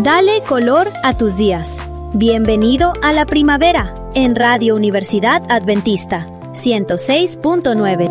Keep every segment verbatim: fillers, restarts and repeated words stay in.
Dale color a tus días. Bienvenido a la primavera en Radio Universidad Adventista ciento seis punto nueve.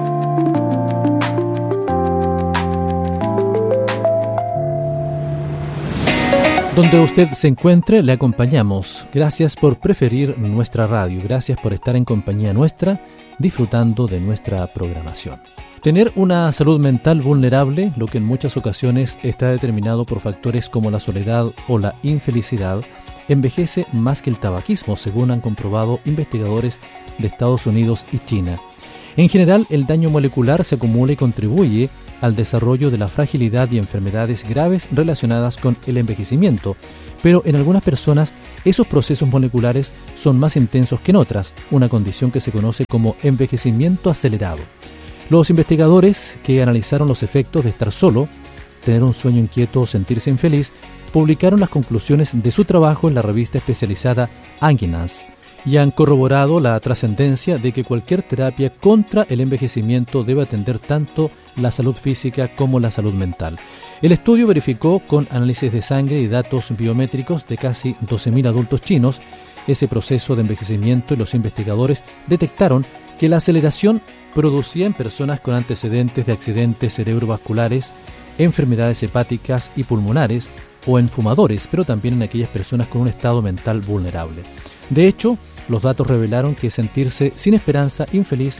Donde usted se encuentre, le acompañamos. Gracias por preferir nuestra radio. Gracias por estar en compañía nuestra, disfrutando de nuestra programación. Tener una salud mental vulnerable, lo que en muchas ocasiones está determinado por factores como la soledad o la infelicidad, envejece más que el tabaquismo, según han comprobado investigadores de Estados Unidos y China. En general, el daño molecular se acumula y contribuye al desarrollo de la fragilidad y enfermedades graves relacionadas con el envejecimiento, pero en algunas personas esos procesos moleculares son más intensos que en otras, una condición que se conoce como envejecimiento acelerado. Los investigadores que analizaron los efectos de estar solo, tener un sueño inquieto o sentirse infeliz, publicaron las conclusiones de su trabajo en la revista especializada Anguinas y han corroborado la trascendencia de que cualquier terapia contra el envejecimiento debe atender tanto la salud física como la salud mental. El estudio verificó con análisis de sangre y datos biométricos de casi doce mil adultos chinos ese proceso de envejecimiento y los investigadores detectaron que la aceleración producía en personas con antecedentes de accidentes cerebrovasculares, enfermedades hepáticas y pulmonares o en fumadores, pero también en aquellas personas con un estado mental vulnerable. De hecho, los datos revelaron que sentirse sin esperanza, infeliz,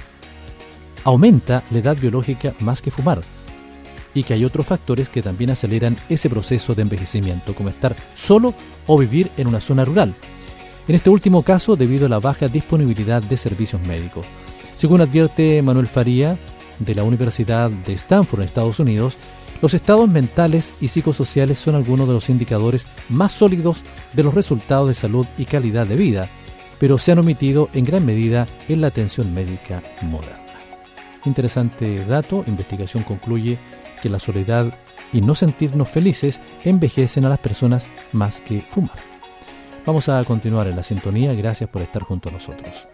aumenta la edad biológica más que fumar y que hay otros factores que también aceleran ese proceso de envejecimiento, como estar solo o vivir en una zona rural. En este último caso, debido a la baja disponibilidad de servicios médicos. Según advierte Manuel Faría, de la Universidad de Stanford en Estados Unidos, los estados mentales y psicosociales son algunos de los indicadores más sólidos de los resultados de salud y calidad de vida, pero se han omitido en gran medida en la atención médica moderna. Interesante dato. Investigación concluye que la soledad y no sentirnos felices envejecen a las personas más que fumar. Vamos a continuar en la sintonía. Gracias por estar junto a nosotros.